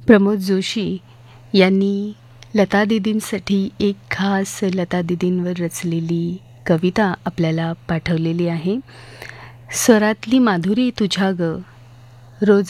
प्रमोद जोशी यांनी लता दीदींसाठी एक खास लता दीदींवर रचलेली कविता आपल्याला पाठवलेली आहे. स्वरातली माधुरी तुझ्या ग, रोज